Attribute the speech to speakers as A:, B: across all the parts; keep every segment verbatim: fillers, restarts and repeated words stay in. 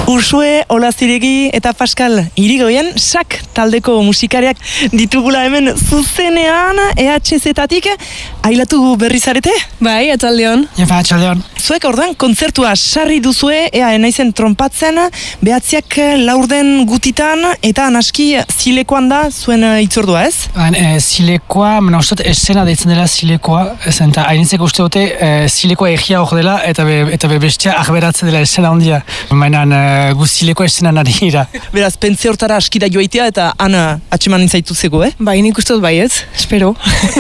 A: Ursue, Olaziregi eta Pascal Irigoyen sak taldeko musikariak ditugula hemen zuzenean E H Z-tatik ailatu berri zarete?
B: Bai, atzaldeon.
C: Epa, atzaldeon.
A: Zuek orduan kontzertua sarri duzue, ea enaizen trompatzen, behatziak laurden gutitan, eta naski zilekoan da zuen itzordua, ez?
C: Baina, e, zilekoa, mena uste dut esena deitzen dela zilekoa, ezen, eta hainitzeko uste dute e, zilekoa egia hor dela, eta be, eta be bestia ahberatzen dela esena ondia. Baina, e, gu zilekoa esena nari gira.
A: Beraz, pentze hortara askida joaitea, eta ana atxeman nintzaitu zego, eh?
B: Bai, nik uste dut baietz, espero.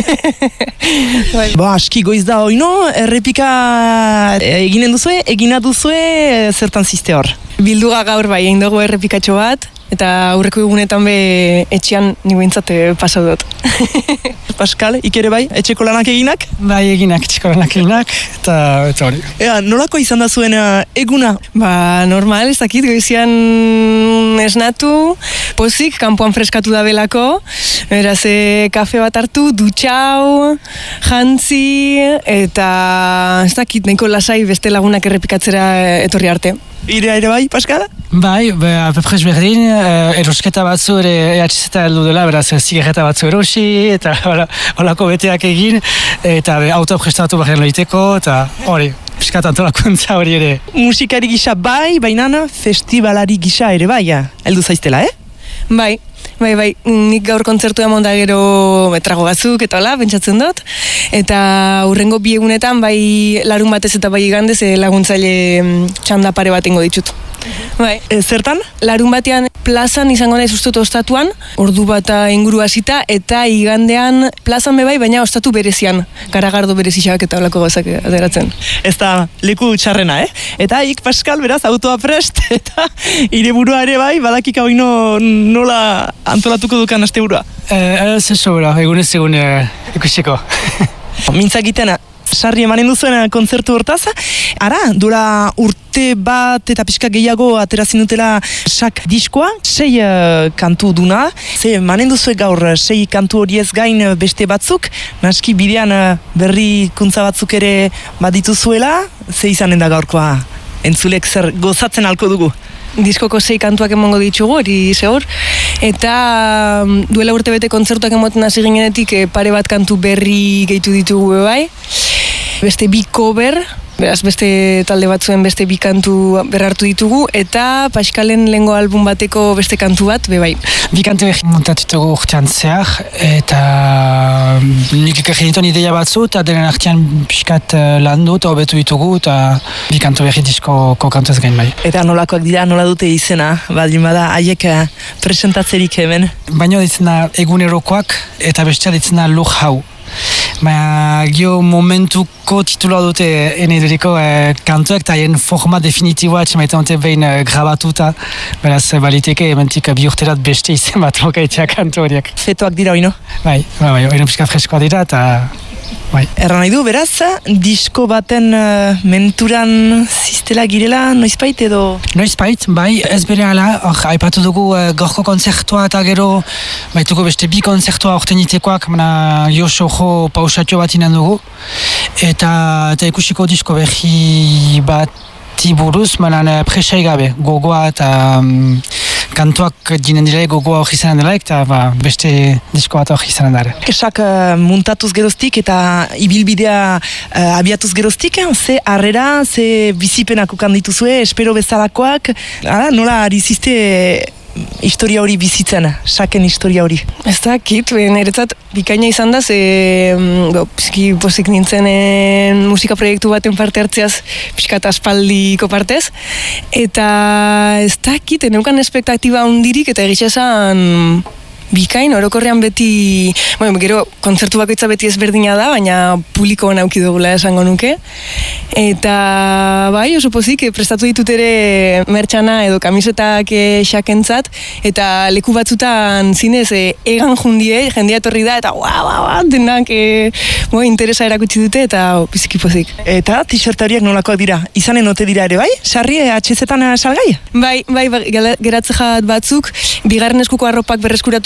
A: Bai. Ba, aski goiz da oino, errepika eginen duzue, egina duzue, zertan ziste hor?
B: Bilduga gaur bai, egin dugu errepikatxo bat, eta aurreko egunetan be etxean nik behintzat pasau dut.
A: Pascal, ikere bai, etxeko lanak eginak?
C: Bai, eginak, etxeko lanak eginak, eta, eta hori.
A: Ea, nolako izan da zuen eguna?
B: Ba, normal, ez dakit, goizian esnatu, pozik, kanpoan freskatu da belako, beraz, e, kafe bat hartu, dutxau, jantzi, eta ez dakit, nahiko lasai beste lagunak errepikatzera etorri arte.
A: Irea ere bai, Pascal?
C: Bai, be, apepres berdin, e, erosketa batzu ere E H Z heldu dela, beraz, zigarreta batzu erosi, eta holako beteak egin, eta be, auto prestatu behar loiteko, eta hori, piskat antolakuntza hori ere.
A: Musikari gisa bai, baina festivalari gisa ere bai, heldu zaiztela, eh?
B: Bai, bai, bai, nik gaur kontzertu emon da gero trago batzuk eta hola, pentsatzen dut. Eta hurrengo bi egunetan bai larun batez eta bai igandez laguntzaile txanda pare bat ingo ditut. Bai.
A: E, zertan?
B: Larun batean plazan izango naiz ustut ostatuan, ordu bat inguru hasita, eta igandean plazan bebai, baina ostatu berezian, garagardo berezixak eta holako gauzak ateratzen.
A: Ez da leku txarrena, eh? Eta ik, Pascal, beraz, autoa prest, eta hireburua ere bai, badakik hau ino nola antolatuko dukan asteburua.
C: Ez ez sobera, egunez egun e, ikusiko.
A: Mintzakiten, sarri emanen duzuen kontzertu hortaz, ara, dura urte bat eta pixka gehiago aterazin dutela sak diskoa, sei uh, kantu duna, ze emanen duzue gaur sei kantu horiez gain beste batzuk, naski bidean uh, berrikuntza batzuk ere badituzuela, ze izanen da gaurkoa, entzulek zer gozatzen halko dugu.
B: Diskoko sei kantuak emongo ditugu, hori zehor, eta duela urtebete kontzertuak emoten hasi ginenetik pare bat kantu berri gehitu ditugu bai, beste bi cover, beraz beste talde batzuen beste bi kantu berrartu ditugu, eta Paskalen lehengo album bateko beste kantu bat, be bai.
C: Bi kantu egin montatu ditugu urtean zehar, eta nik ekarri dituen ideia batzu, eta denen artean pixkat landu eta hobetu ditugu, eta bi kantu berri diskoko kantu ez gain bai.
A: Eta nolakoak dira, nola dute izena, baldin bada, haiek presentatzerik hemen?
C: Baina ditzena egunerokoak, eta bestea ditzena lur hau. Baina gio momentuko titula dute eneduriko e, kantuak eta hien forma definitiboa txemaiten dute behin e, grabatuta. Beraz, baliteke ementik bi urterat beste izen bat lokaitea kantu horiek.
A: Fetoak dira oino?
C: Bai, bai, bai, oino pixka freskoa dira eta... Bai.
A: Erran nahi du, beraz, disko baten uh, menturan ziztela girela, noizpait edo?
C: Noizpait, bai, ez bere ala, hor, aipatu dugu uh, gorko kontzertua eta gero, baituko beste bi kontzertua orten itekoak, mena Josojo pausatio bat inan dugu, eta, eta ikusiko disko behi bati buruz, mena presai gabe, gogoa eta um, kantuak dinen dira gogoa hori izanen dela, eta ba, beste disko bat hori izanen dara.
A: Esak uh, muntatuz geroztik eta ibilbidea uh, abiatuz geroztik, ze harrera, ze bizipenak ukan dituzue, espero bezalakoak, ara, nola ari zizte historia hori bizitzen, saken historia hori?
B: Ez da, kit, niretzat bikaina izan da, ze do, pizki pozik nintzen e, musika proiektu baten parte hartzeaz pizkat aspaldiko partez, eta ez da, kit, neukan espektatiba hundirik, eta egitza esan bikain, orokorrean beti, bueno, gero kontzertu bakoitza beti ezberdina da, baina publiko nauki dugula esango nuke, eta bai, oso pozik, prestatu ditut ere mertxana edo kamisetak xakentzat, eta leku batzutan zinez e, egan jundie, jendea etorri da, eta ua, ua, ua, denak e, bo, interesa erakutsi dute, eta biziki pozik.
A: Eta t-shirt horiek nolakoak dira? Izanen ote dira ere, bai? Sarri E H Z-tan salgai?
B: Bai, bai, geratze jat batzuk, bigarren eskuko arropak berreskuratu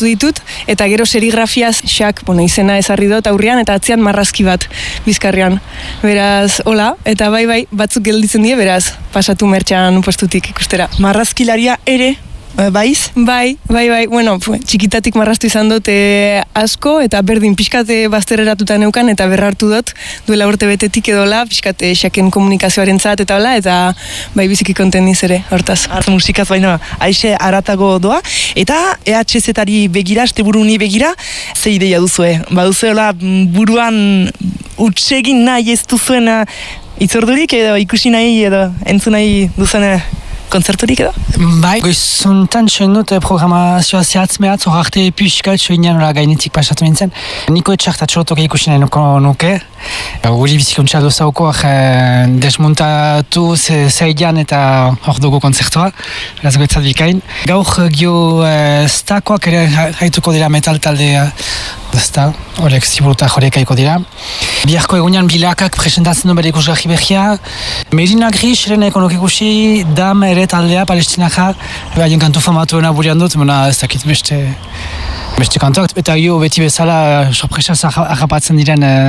B: ditut, eta gero serigrafiaz xak, bueno, izena ezarri dut aurrean, eta atzean marrazki bat bizkarrean. Beraz, hola, eta bai bai, batzuk gelditzen die, beraz, pasatu mertxan postutik ikustera.
A: Marrazkilaria ere, baiz?
B: Bai, bai, bai, bueno, txikitatik marraztu izan dut e, asko, eta berdin pixkate baztereratuta neukan, eta berrartu dut, duela urte betetik edola, pixkate xaken komunikazioaren zat, eta hola, eta bai biziki kontendiz ere, hortaz.
A: Art musikaz baina, aixe aratago doa, eta E H Z-ari begira, este buruni begira, ze ideia duzue? Baduzuela buruan utsegin nahi ez duzuen itzordurik, edo ikusi nahi, edo entzun nahi duzen kontzerturik edo?
C: Bai, goizuntan txoin dut programazioa zehatz mehatz, hor arte pixkat txoinean gainetik pasatu nintzen. Niko etxak eta txorotoke ikusi nahi nuko nuke. Guri bizikontxa dozauko desmuntatu zeidean eta hor dugu kontzertua. Beraz goitzat bikain. Gaur gio stakoak ere haituko dira metal taldea. Ezta, horrek ziburuta jorekaiko dira. Biharko egunean bilakak presentatzen du bere ikusgarri behia. Merina Gris, eren ekonok ikusi, Dam ere taldea, palestinaka. Haien kantu famatuena burian dut, mena ez dakit beste, beste kantuak. Eta gio beti bezala sorpresaz arrapatzen diren e,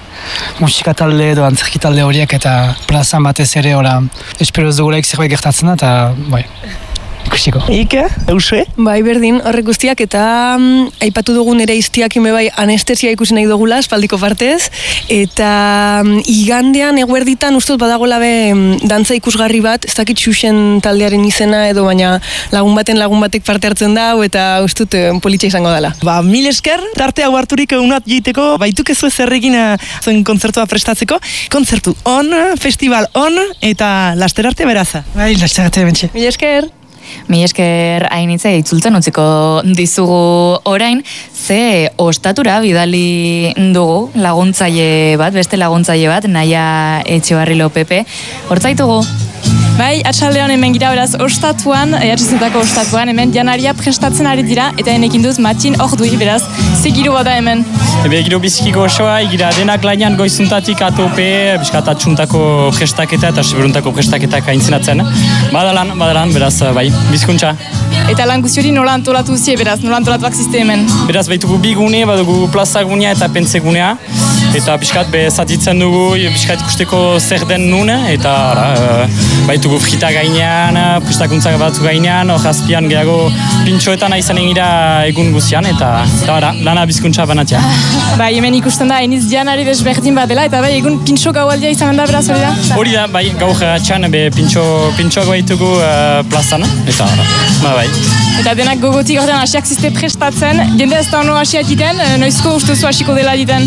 C: musika talde edo antzerki talde horiek eta plazan batez ere, ora, espero ez dugulaik zerbait gertatzen da, eta bai. Ikusiko.
A: Ike, eusue?
B: Bai, berdin, horrek guztiak, eta mm, aipatu dugun ere iztiak ime bai anestesia ikusi nahi dugula, espaldiko partez, eta mm, igandean eguerditan ustut badagoela be mm, dantza ikusgarri bat, ez dakit xuxen taldearen izena edo, baina lagun baten lagun batek parte hartzen da, eta ustut eh, politxa izango dela.
A: Ba, mil esker, tarte hau harturik unat jeiteko, baituk ez zerrekin zuen kontzertua prestatzeko. Kontzertu on, festival on, eta laster arte beraza.
C: Bai, laster arte bentxe.
B: Mil esker!
D: Mi esker hainitza itzultzen utziko dizugu orain, ze ostatura bidali dugu laguntzaile bat, beste laguntzaile bat, Naia Etxebarrilo Pepe. Hortzaitugu?
E: Bai, atxaldean hemen gira beraz ostatuan, E H Z-ako ostatuan, hemen janaria prestatzen ari dira, eta enekin duz Matin Ordui, beraz, zegiru bada hemen.
F: Ebe giro bizikiko osoa, gira denak lainan goizuntatik atope, biskat atxuntako prestaketa eta seberuntako prestaketak aintzenatzen. Badalan, badalan, beraz, bai, bizkuntza.
E: Eta lan guztiori nola antolatu zie, beraz, nola antolatuak ziste hemen?
F: Beraz, baitugu bi gune, badugu plazagunea eta pentsegunea, eta biskat be zatitzen dugu, biskat ikusteko zer den nun, eta ara, baitugu frita gainean, prestakuntzak batzu gainean, hor azpian gehiago pintxoetan aizanen gira egun guztian, eta, eta ara, lana bizkuntza banatia.
E: Bai, hemen ikusten da, eniz janari desberdin bat dela, eta bai, egun pintxo gaualdia izanen da, beraz, hori da?
F: Hori da, bai, gaur atxan, be pintxo, pintxoak baitugu uh, plazan, eta ara, ba, bai.
E: Eta denak gogotik horren hasiak ziste prestatzen, jende ez da ono hasiak egiten, noizko ustuzu hasiko dela egiten?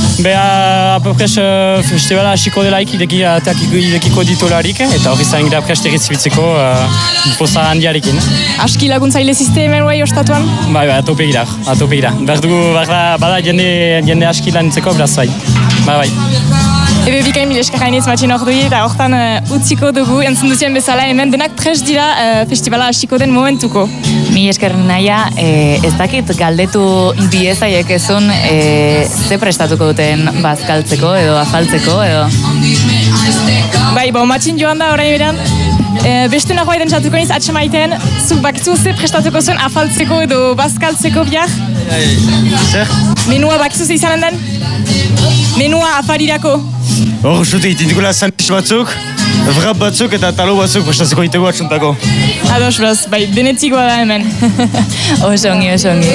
F: Beha, apopres, uh, festivala hasiko delaik ideki, ateak idekiko ditolarik, eta hori zain gira prest erritzibitzeko uh, poza handiarekin.
E: Aski laguntzaile ziste hemen bai ostatuan?
F: Bai, bai, atope gira, atope gira. Berdugu, bada, bada jende, jende aski lanitzeko, beraz bai. Bai, bai.
E: Ebe bikain mil esker hainitz Matin Ordui, eta hortan uh, utziko dugu, entzun duzien bezala hemen, denak prest dira uh, festivala hasiko den momentuko.
D: Mi esker Naia, e, ez dakit galdetu diezaiek ezun e, ze prestatuko duten bazkaltzeko edo afaltzeko edo?
E: Bai, bo, Matin joan da orain beran, e, beste nagoa eden txatuko niz atxemaiten, zuk bakizu ze prestatuko zuen afaltzeko edo bazkaltzeko bihar?
F: Zer?
E: Menua bakizu ze izanen den? Menua afarirako.
F: Hor, zute itindikola sandwich batzuk, wrap batzuk eta talo batzuk prestatzeko itego atxuntako.
E: Ados, beraz, bai, denetikoa da hemen.
D: Oso ongi, oso ongi.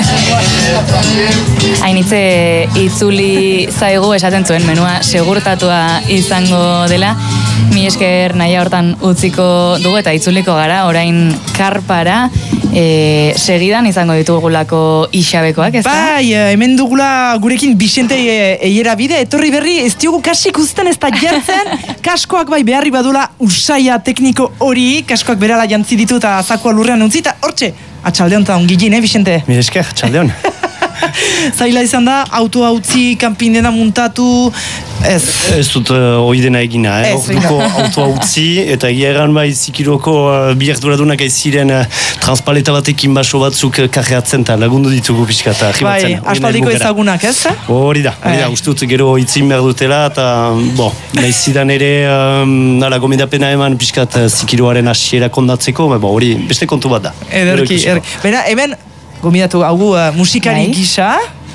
D: Hainitze itzuli zaigu esaten zuen menua segurtatua izango dela. Mi esker Naia hortan utziko dugu eta itzuliko gara, orain karpara. E, segidan izango ditugulako Ixabekoak, ez da?
A: Bai, hemen dugula gurekin Bixente eiera bide, etorri berri, ez diogu kasik uzten ez da jartzen, kaskoak bai beharri badula usaia tekniko hori, kaskoak berala jantzi ditu eta zakoa lurrean untzi, eta hortxe, atxaldeon eta ongigin, eh, Bixente?
G: Mire esker, atxaldeon.
A: Zaila izan da, autoa utzi, kanpin dena muntatu, ez.
G: Ez dut uh, hori dena egina, eh?
A: Ez,
G: Orduko autoa utzi, eta egia erran bai zikiroko uh, bi arduradunak aiziren uh, transpaleta batekin baso batzuk uh, karreatzen eta lagundu ditugu pixka eta arribatzen.
A: Bai, aspaldiko ezagunak, ez?
G: Hori da, hori da, uste dut gero itzin behar dutela, eta, bo, nahi zidan ere, um, ala, gomendapena eman pixkat uh, zikiroaren hasiera kondatzeko, bo, hori beste kontu bat da.
A: Ederki, ederki. Bera, hemen, gomidatu hau uh, musikari
D: Bai.
A: gisa,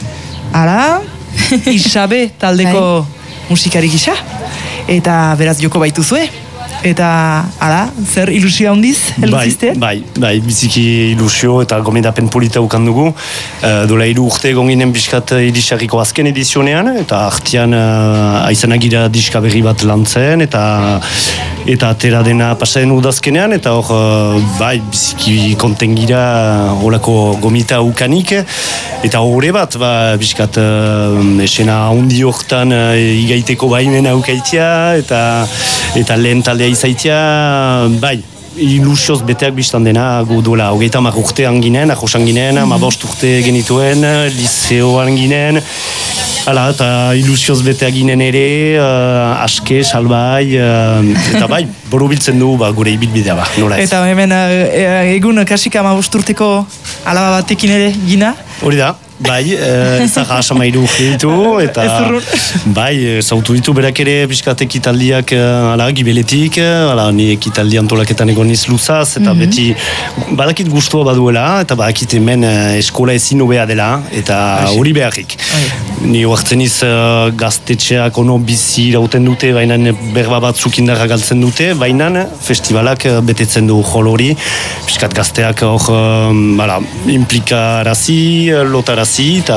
A: ara, Isabe taldeko musikari gisa, eta beraz joko baituzue. Eta, ara, zer ilusio handiz, heluzizte?
G: Bai, bai, bai, biziki ilusio eta gomendapen polita ukan dugu. Uh, dola hiru urte gonginen biskat irisarriko azken edizionean, eta artian uh, aizenagira diska berri bat lantzen, eta eta atera dena pasaren udazkenean, eta hor, uh, bai, biziki konten gira holako gomita ukanik, eta horre bat, ba, biskat uh, esena handi hortan uh, igaiteko baimena ukaitia, eta, eta lehen taldea izaitia, bai, ilusioz beteak biztan dena, gu duela, hogeita hamar urtean ginen, ahosan ginen, mm-hmm. amabost urte genituen, liceoan ginen, hala, eta ilusioz beteak ginen ere, uh, aske, salbai, uh, eta bai, borobiltzen du, ba, gure ibilbidea, ba, nola ez.
A: Eta hemen, uh, egun kasika amabost urteko alaba batekin ere gina?
G: Hori da. Bai, ez zaha asamairu ditu, eta bai, zautu ditu berak ere piskat ekitaldiak ala, gibeletik, ala, ni ekitaldi antolaketan egon niz luzaz, eta mm-hmm. beti badakit gustua baduela, eta badakit hemen eskola ezin hobea dela, eta hori beharrik. Ni oartzen niz uh, gaztetxeak ono bizi irauten dute, baina berba batzuk indarra galtzen dute, baina festivalak betetzen du jol hori, piskat gazteak hor um, implikarazi, lotarazi,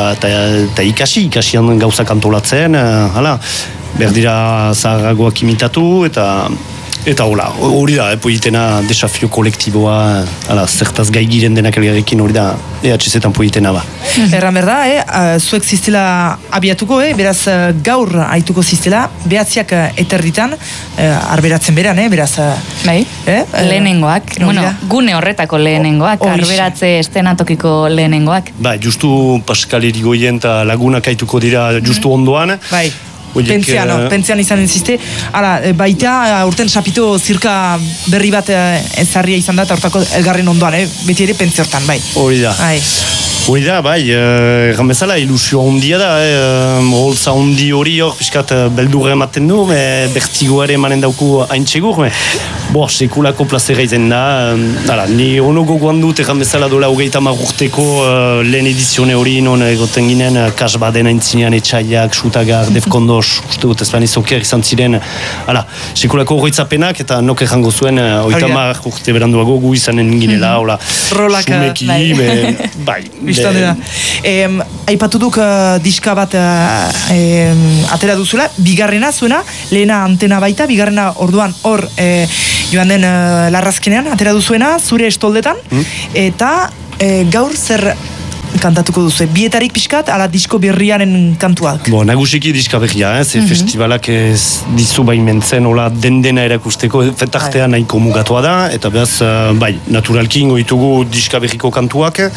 G: eta ikasi, ikasian gauzak antolatzen, hala, berdira zaharragoak imitatu, eta eta hola, hori da, poitena desafio kolektiboa, hala, zertaz gai giren denak elgarrekin, hori da, E H Z-etan poitena ba.
A: Erran berda, eh, uh, zuek ziztela abiatuko, eh, beraz uh, gaur aituko ziztela, behatziak uh, eterritan, uh, arberatzen beran, eh, beraz... Uh,
D: bai,
A: eh,
D: lehenengoak,
A: uh,
D: bueno, gune horretako lehenengoak, oh, arberatze estenatokiko lehenengoak.
G: Bai, justu Pascal Erigoien eta lagunak aituko dira justu ondoan.
A: Bai. Pentziano, uh... pentziano izan insiste. Hala, baita, urten sapito zirka berri bat ezarria izan da, eta hortako elgarren ondoan, eh? Beti ere pentziortan, bai.
G: Hori da.
A: Bai.
G: Hori da, bai, erran bezala, ilusio handia da, eh, holtza handi hori hor, piskat beldurra ematen du, me, bertigoare emanen dauku haintxegur, me, bo, sekulako plazera izan da, hala, ni ono gogoan dut, erran bezala dola hogeita hamar urteko uh, lehen edizione hori, non egoten ginen, kas baden aintzinean etxaiak, sutagar, defkondos, uste dut ezpan izoker izan ziren, hala, sekulako horretzapenak, eta nok errango zuen, hogeita hamar urte beranduago gu izanen ginela, hola, sumeki, be, bai,
A: Eh, aipatu duk uh, diska bat uh, eh, atera duzula, bigarrena zuena, lehena antena baita, bigarrena orduan hor eh, joan den uh, larrazkenean atera duzuena, zure estoldetan, mm. eta eh, gaur zer kantatuko duzu, bietarik pixkat, ala disko berriaren kantuak.
G: Bo, nagusiki diska berria, eh? Ze mm-hmm. festivalak ez dizu baimentzen, hola den-dena erakusteko, fetartea nahiko mugatua da, eta behaz, uh, bai, naturalki ingo ditugu diska berriko kantuak,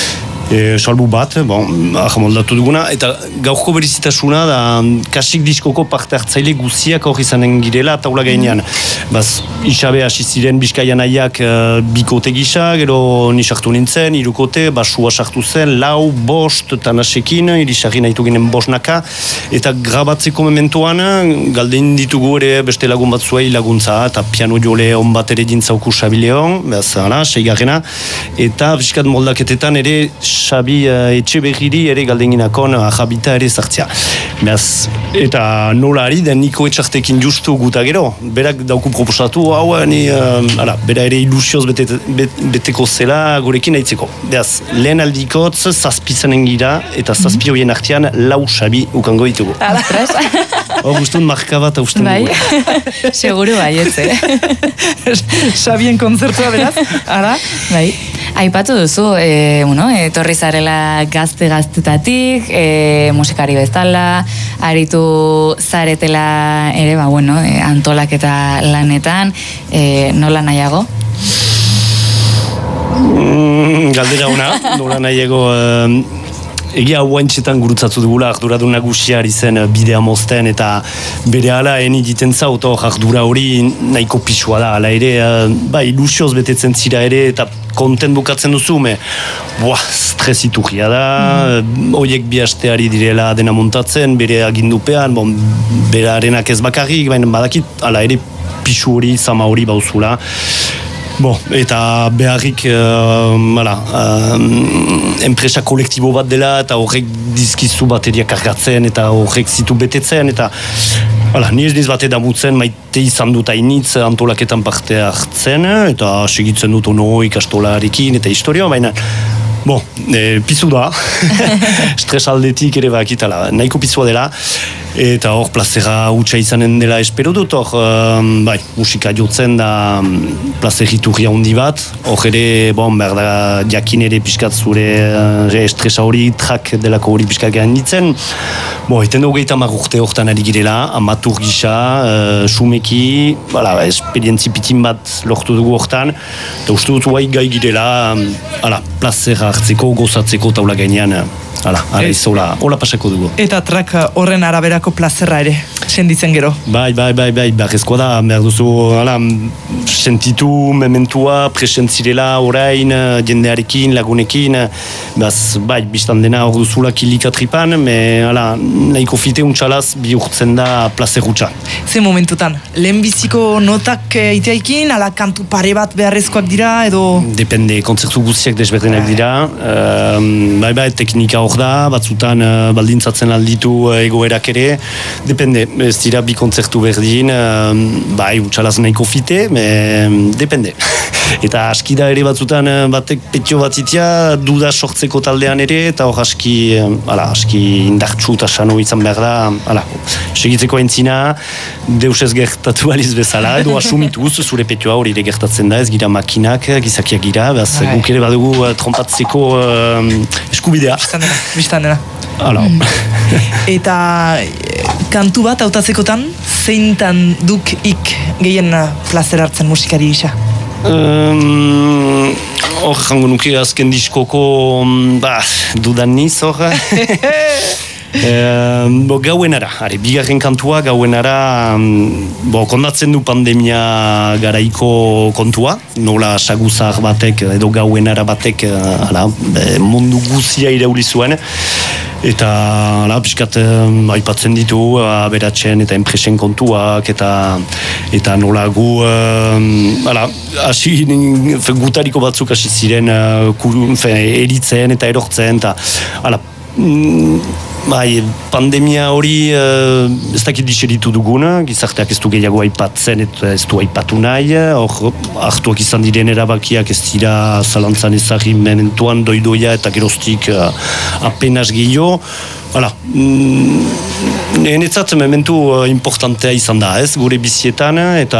G: E, salbu bat, bon, ahamoldatu duguna, eta gaurko berizitasuna da kasik diskoko parte hartzaile guziak hori izanen girela taula gainean. Baz, Isabe hasi ziren Bizkaian nahiak uh, bikote gisa, gero nisartu nintzen, irukote, basua sartu zen, lau, bost, tanasekin, irisarri nahitu ginen bosnaka, eta grabatzeko mementoan, galdein ditugu ere beste lagun batzuei laguntza, eta piano jole on bat ere dintzauku Xabileon, behaz, hala, seigarrena, eta Bizkat moldaketetan ere Xabi uh, Etxeberriri ere galdenginakon uh, jabita ere zartzea. Beaz, eta nola ari den Niko Etxartekin justu guta gero, berak dauku proposatu, hau, ni, uh, ala, bera ere ilusioz bete, bet, beteko zela gurekin aitzeko. Beaz, lehen aldikotz, zazpizanen gira, eta zazpi horien artean lau Xabi ukango ditugu. Hor guztun marka bat hausten dugu.
D: Bai, seguru bai, etze.
A: Xabien konzertua beraz, ara?
D: Bai. Aipatu duzu, e, bueno, etorri zarela gazte-gaztetatik, e, musikari bezala, aritu zaretela ere, ba, bueno, e, antolaketa lanetan, e, nola nahiago?
G: Mm, galdera una, nola nahiago... Um, Egia hauaintxetan gurutzatu dugula arduradun nagusia ari zen bidea mozten eta bere ala eni egiten zaut hor ardura hori nahiko pisua da, ala ere, ba, ilusioz betetzen zira ere eta konten bukatzen duzu, me, boa, stresiturria da, mm. Oiek bi hasteari direla dena montatzen, bere agindupean, bon, bere arenak ez bakarrik, baina badakit, ala ere pisu hori, zama hori bauzula. Bo, eta beharrik uh, mala, uh, enpresa kolektibo bat dela eta horrek dizkizu bateria kargatzen eta horrek zitu betetzen eta hala, ni ez niz bate damutzen maite izan dut hainitz antolaketan parte hartzen eta segitzen dut ono ikastolarekin eta historia, baina Bon, e, pizu da, stres aldetik ere bakitala, nahiko pizua dela, eta hor plazera hutsa izanen dela espero dut, hor, um, bai, musika jotzen da plazeriturria handi bat, hor ere, bon, behar da, jakin ere pixkat zure uh, estresa hori, trak delako hori pixkat gehan ditzen, bon, eten dugu gehieta marrurte hortan ari girela, amatur gisa, uh, sumeki, bala, esperientzi pitin bat lortu dugu hortan, eta uste dut guai gai girela, um, ala, plazera hartzeko, gozatzeko taula gainean, hala, ara izola, hola pasako dugu.
A: Eta trak horren araberako plazerra ere, senditzen gero.
G: Bai, bai, bai, bai, beharrezkoa da, behar duzu, hala, sentitu, mementua, presentzirela, orain, jendearekin, lagunekin, baz, bai, biztan dena hor duzula kilika tripan, me, hala, nahiko fite untxalaz bihurtzen da plazer hutsa.
A: Ze momentutan, lehenbiziko notak iteaikin, ala kantu pare bat beharrezkoak dira, edo...
G: Depende, kontzertu guztiak desberdinak dira, uh, bai, bai, teknika hor da, batzutan uh, baldintzatzen alditu uh, egoerak ere, depende, ez dira bi kontzertu berdin, uh, bai, utxalaz nahiko fite, me, depende. Eta aski da ere batzutan uh, batek petio bat itia, duda sortzeko taldean ere, eta hor aski, uh, ala, aski indartxu eta sano izan behar da, ala, segitzeko entzina, deus ez gertatu baliz bezala, edo asumituz, zure petioa hori ere gertatzen da, ez gira makinak, gizakiak gira, behaz, guk ere badugu uh, trompatzeko uh, eskubidea.
A: Bistan dena, bistan dena.
G: Hala.
A: Eta kantu bat hautatzekotan, zeintan duk ik gehien plazer hartzen musikari gisa?
G: Um, hor, jango nuke azken diskoko, ba, dudan niz, hor. E, bo, gauenara, are, bigarren kantua gauenara, bo, kondatzen du pandemia garaiko kontua, nola saguzar batek edo gauenara batek ala, mundu guzia irauli zuen, eta ala, piskat aipatzen ditu aberatzen eta enpresen kontuak eta eta nola gu ala, hasi gutariko batzuk hasi ziren eritzen eta erortzen eta ala, bai, pandemia hori uh, ez dakit diseritu duguna, gizarteak ez du gehiago aipatzen eta ez du aipatu nahi, hor hartuak izan diren erabakiak ez dira zalantzan ezagin menentuan doidoia eta geroztik uh, apenas gehiago. Hala, mm, enetzat mementu uh, importantea izan da, ez, gure bizietan, eta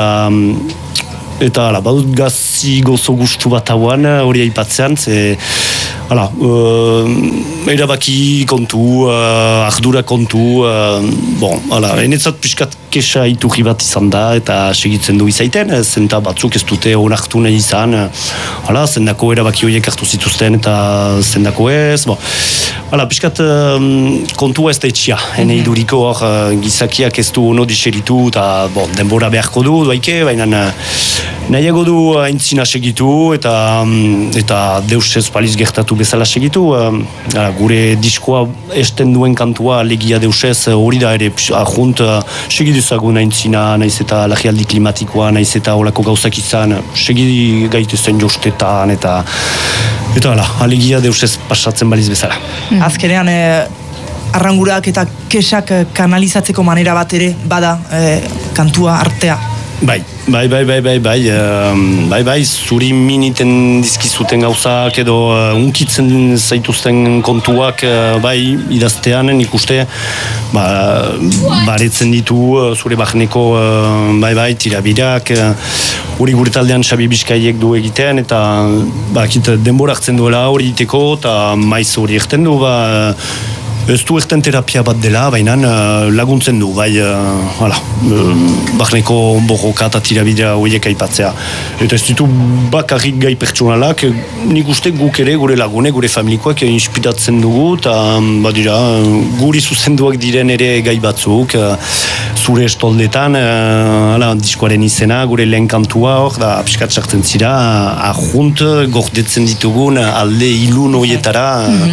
G: eta hala, badut gazi gozo gustu bat hauan hori aipatzean, ze hala, uh, erabaki kontu, uh, ardura kontu, uh, bon, hala, enetzat pixkat kesa iturri bat izan da, eta segitzen du izaiten, zenta batzuk ez dute onartu nahi izan, hala, zendako erabaki horiek hartu zituzten, eta zendako ez, bon, hala, pixkat um, kontua ez da etxia, ene iduriko hor, uh, gizakiak ez du ono diseritu, eta bon, denbora beharko du, doaike, baina nahiago du aintzina segitu, eta, um, eta deus ez paliz gertatu bezala segitu, uh, gure diskoa esten duen kantua legia deusez hori da ere ahunt uh, segidezagun aintzina, naiz eta lagialdi klimatikoa, naiz eta olako gauzak izan, segidi gaitezen jostetan, eta eta hala, alegia deusez pasatzen baliz bezala.
A: Mm. Azkenean, eh, arrangurak eta kesak kanalizatzeko manera bat ere bada eh, kantua artea.
G: Bai, bai, bai, bai, bai, bai, uh, bai, bai, zuri miniten dizkizuten gauzak edo uh, unkitzen zaituzten kontuak, uh, bai, idaztean nik uste, ba, baretzen ditu uh, zure barneko, uh, bai, bai, tirabirak, hori uh, gure taldean Xabi Bizkaiek du egiten, eta ba, kit, denbora hartzen duela hori iteko, eta maiz hori erten du, ba, ez du erten terapia bat dela, baina uh, laguntzen du, bai, uh, hala, uh, barneko borroka eta tirabidea horiek aipatzea. Eta ez ditu bakarrik gai pertsonalak, nik uste guk ere, gure lagune, gure familikoak inspiratzen dugu, eta badira, guri zuzenduak diren ere gai batzuk, uh, zure estoldetan, uh, hala, diskoaren izena, gure lehen kantua hor, da, piskat sartzen zira, ahunt, gordetzen ditugun, alde ilun horietara, mm-hmm.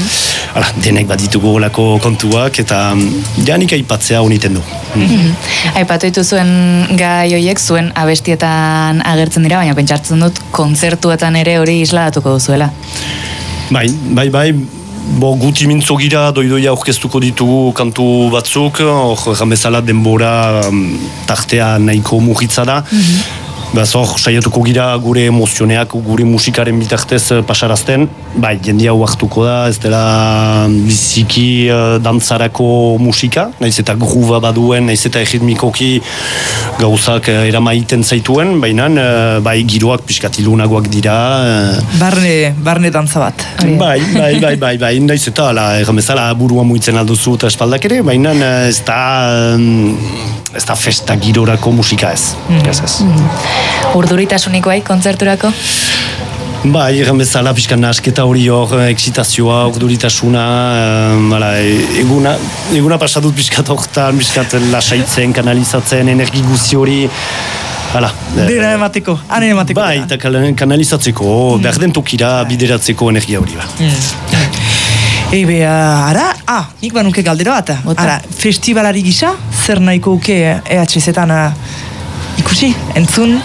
G: Hala, denek bat ditugu olako kontuak, eta janik aipatzea honiten du.
D: Mm. Aipatu dituzuen gai horiek zuen abestietan agertzen dira, baina pentsartzen dut kontzertuetan ere hori isladatuko duzuela.
G: Bai, bai, bai, bo guti mintzo gira, doidoia aurkeztuko ditugu kantu batzuk, hor bezala denbora tartea nahiko mugitza da. Mm-hmm. Beraz hor, saiatuko gira gure emozioneak, gure musikaren bitartez pasarazten. Bai, jendia hartuko da, ez dela biziki uh, dantzarako musika, naiz eta gruba baduen, naiz eta erritmikoki gauzak uh, eramaiten zaituen, baina uh, bai giroak pixkatilunagoak dira. Uh,
A: barne, barne dantza bat.
G: Bai, bai, bai, bai, bai, naiz eta erramezala burua muitzen alduzu eta espaldak ere, baina uh, ez da... Um, ez da festa girorako musika ez. Mm. Ez ez.
D: Mm. Urduritasuniko bai, kontzerturako?
G: Ba, egan bezala, pixkan nasketa hori hor, eksitazioa, urduritasuna, um, eguna, eguna pasadut pixkat hortan, pixkat lasaitzen, kanalizatzen, energi guzi hori, hala.
A: Dena emateko, ane emateko.
G: Bai, eta kanalizatzeko, mm. behar den tokira bideratzeko energia hori ba.
A: Mm. Ebe, uh, ara, ah, nik banuke galdera bat. Ara, festivalari gisa, zer nahiko uke E H Z-etan uh, ikusi, entzun?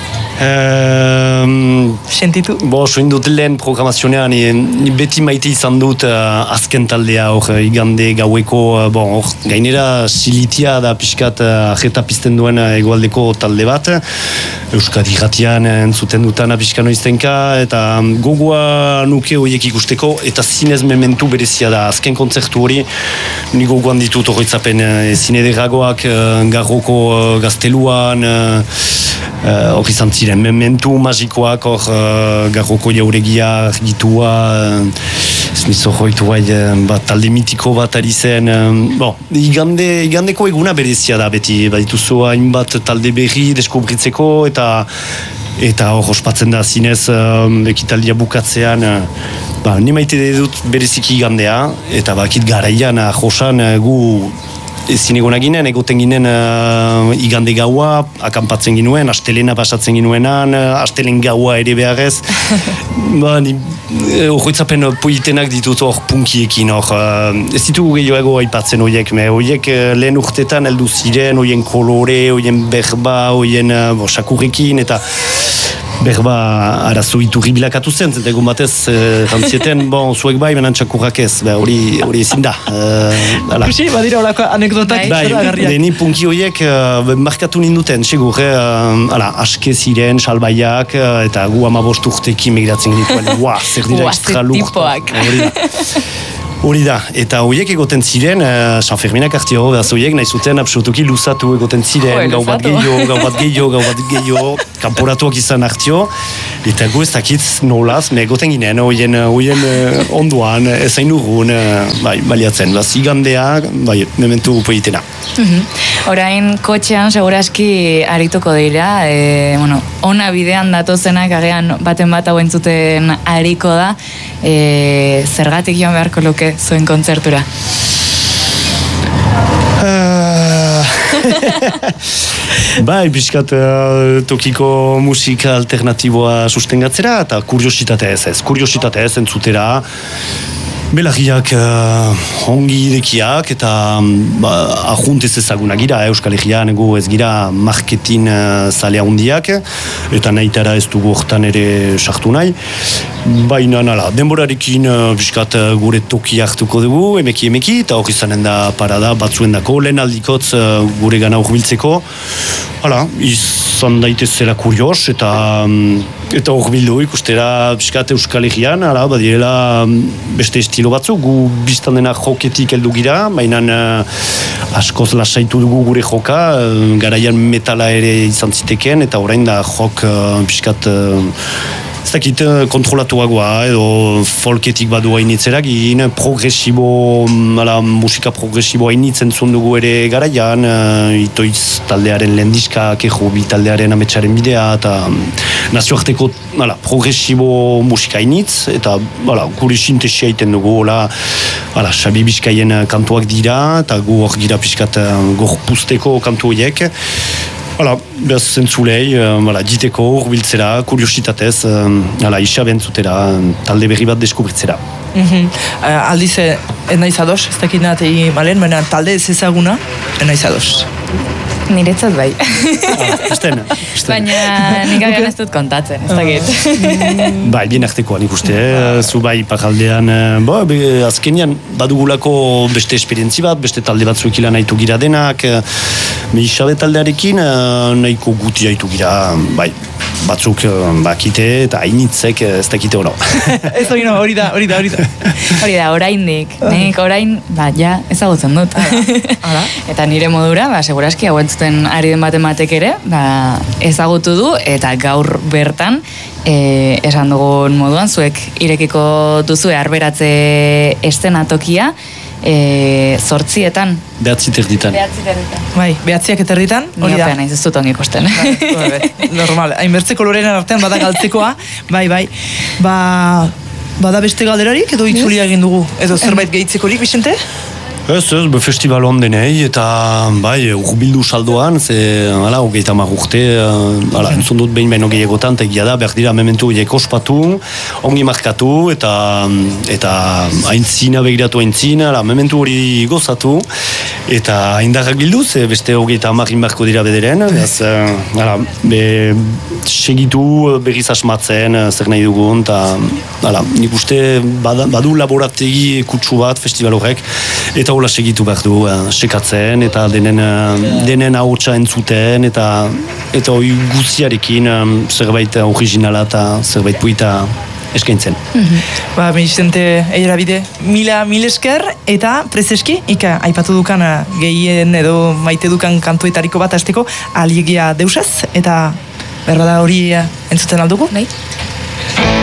G: Um,
A: Sentitu?
G: Bo, soin dut lehen programazionean, ni, ni beti maite izan dut uh, azken taldea, hor, igande gaueko, uh, bon, hor, gainera silitia da pixkat uh, ajeta pizten duen uh, egoaldeko talde bat, Euskadi Irratian entzuten dutana pixkano iztenka, eta um, gogoa nuke horiek ikusteko, eta zinez mementu berezia da, azken kontzertu hori, ni gogoan ditut horretzapen, uh, zine derragoak, uh, garroko uh, gazteluan, uh, hor uh, izan ziren, mementu magikoak, hor uh, garroko jauregia argitua, uh, ez nizo joitu bai, uh, bat, talde mitiko bat ari zen, uh, bon, igande, igandeko eguna berezia da beti, badituzu hainbat talde berri deskubritzeko, eta eta hor ospatzen da zinez uh, ekitaldia bukatzean, uh, ba, ni maite dut bereziki igandea, eta bakit garaian, uh, josan uh, gu ezin egon ginen, egoten ginen uh, igande gaua, akampatzen ginuen, astelena pasatzen ginuenan, uh, astelen gaua ere beharrez. Ba, ni horretzapen uh, poitenak ditut hor punkiekin, hor. Uh, ez ditugu gehiago aipatzen horiek, me horiek uh, lehen urtetan heldu ziren, horien kolore, horien berba, horien uh, bo, sakurrekin, eta berba arazo iturri bilakatu zen, zenta egun batez jantzieten, eh, bon, zuek bai, benan txakurrak ez, hori hori ezin da. Uh,
A: Kusi, badira horako anekdotak.
G: Bai, deni punki horiek uh, markatu ninduten, segur, eh, uh, aske ziren, salbaiak, uh, eta gu amabost urtekin megiratzen genituen, ua, zer dira extra lurt. Hori da. Hori da, eta horiek egoten ziren, uh, San Ferminak artio, behaz horiek nahi zuten absolutuki luzatu egoten ziren, gau bat gehiago, gau bat gehiago, gau bat gehiago, kanporatuak izan artio, eta gu ez dakitz nolaz, me egoten ginen, horien uh, onduan, ezain urrun, uh, bai, baliatzen, behaz igandea, bai, mementu poitena.
D: Mm-hmm. Orain, kotxean, seguraski arituko dira, e, bueno, ona bidean datozenak, agean baten bat hau entzuten ariko da, e, zergatik joan beharko luke zuen kontzertura?
G: Bai, pixkat uh, tokiko musika alternatiboa sustengatzera, eta kuriositate ez ez, kuriositate ez entzutera, belarriak uh, ongi irekiak eta ba, ahuntez ezagunak gira, Euskal Herrian egu ez gira marketin uh, zalea hundiak, eta nahitara ez dugu hortan ere sartu nahi. Baina nala, denborarekin uh, biskat uh, gure toki hartuko dugu, emeki emeki, eta hori zanen da parada batzuen dako, lehen aldikotz uh, gure gana urbiltzeko. Hala, izan daitezela kurios, eta um, eta hor bildu ikustera biskat Euskal Herrian, hala, badirela um, beste estilo batzuk, gu biztan dena joketik heldu gira, baina uh, askoz lasaitu dugu gure joka, uh, garaian metala ere izan ziteken, eta orain da jok uh, biskat uh, ez dakit kontrolatuagoa edo folketik badu hainitzerak egin progresibo, ala, musika progresibo hainitzen dugu ere garaian, uh, itoiz taldearen lehendiska, kejo bi taldearen ametsaren bidea, eta um, nazioarteko ala, progresibo musika hainitz, eta ala, gure sintesia egiten dugu, ala, ala, Xabi Bizkaien kantuak dira, eta gu hor gira pixkat uh, gorpuzteko kantu horiek. Hala, behaz zentzulei, hala, diteko, urbiltzera, kuriositatez, hala, isa bentzutera, talde berri bat deskubritzera.
A: Mm-hmm. Uh, aldiz, ez naiz ados, ez dakit nahatei malen, baina talde ez ezaguna, ez naiz ados.
D: Niretzat bai.
G: Ah, esten, esten.
D: Baina nik agian ez dut kontatzen, ez dakit.
G: Bai, bien artekoan ikuste, eh? Zu bai pakaldean, bo, be, azkenian badugulako beste esperientzi bat, beste talde batzuek ilan nahitu gira denak, me isabe taldearekin nahiko guti haitu gira, bai, batzuk bakite eta hainitzek ez dakite hori.
A: Ez hori no, hori da, hori da, hori da.
D: Hori da, oraindik, nik orain, ba, ja, ezagutzen dut.
A: Hala.
D: Eta nire modura, ba, seguraski hau entzuten ari den bat ematek ere, ba, ezagutu du, eta gaur bertan, e, esan dugun moduan, zuek irekiko duzue arberatze estenatokia, e, zortzietan.
G: Behatzi terditan.
D: Behatzi terditan.
A: Bai, behatziak eta herritan, hori da.
D: Niopean, ez dut ongi ikusten.
A: Normal, hainbertzeko lorenen artean bada galtzekoa, bai, bai. Ba, bada beste galderarik edo itzulia egin dugu, edo zerbait gehitzekorik, Vicente?
G: Ez, ez, be festival ondenei, eta bai, urbildu saldoan, ze, hala, hogeita hamar urte, hala, entzun dut behin behin gehiagotan, eta egia da, behar dira, mementu horiek ospatu, ongi markatu, eta eta aintzina begiratu aintzina, hala, mementu hori gozatu, eta indarrak bildu, ze beste hogeita hamar inbarko dira bederen, ez, hala, be, segitu berriz asmatzen, zer nahi dugun, eta, hala, nik uste badu laborategi kutsu bat festival horrek, eta hola segitu behar du, uh, sekatzen, eta denen, uh, denen ahotsa entzuten, eta eta hori guziarekin um, zerbait originala eta zerbait puita eskaintzen.
A: Mm-hmm. Ba, Vicente Eirabide, mila mil esker, eta prezeski, ika, aipatu dukan gehien edo maite dukan kantuetariko bat hasteko, aliegia deusaz, eta berbada hori entzuten aldugu?
D: Bai.